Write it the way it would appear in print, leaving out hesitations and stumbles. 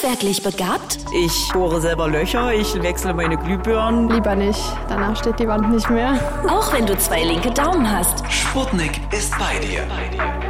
handwerklich begabt? Ich bohre selber Löcher, ich wechsle meine Glühbirnen. Lieber nicht, danach steht die Wand nicht mehr. Auch wenn du 2 linke Daumen hast. Sputnik ist bei dir.